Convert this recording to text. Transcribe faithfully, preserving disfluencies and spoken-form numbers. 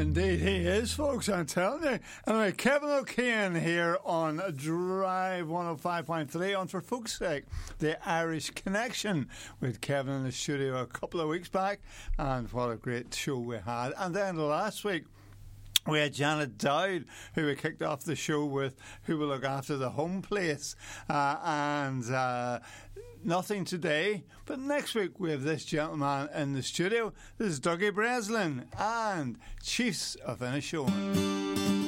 Indeed, he is, folks, I'm telling you. Anyway, Kevin O'Kane here on Drive one oh five point three on For Folk's Sake, the Irish Connection, with Kevin in the studio a couple of weeks back, and what a great show we had. And then last week, we had Janet Dowd, who we kicked off the show with, who will look after the home place. Uh, and uh, nothing today, but next week we have this gentleman in the studio. This is Dougie Breslin and Chiefs of Inishowen.